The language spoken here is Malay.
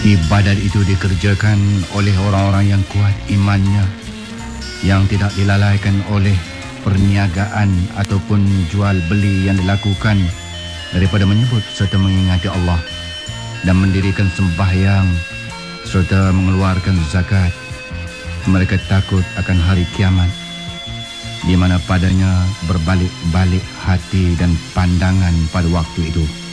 Ibadat itu dikerjakan oleh orang-orang yang kuat imannya, yang tidak dilalaikan oleh perniagaan ataupun jual beli yang dilakukan daripada menyebut serta mengingati Allah dan mendirikan sembahyang serta mengeluarkan zakat. Mereka takut akan hari kiamat, di mana padanya berbalik-balik hati dan pandangan pada waktu itu.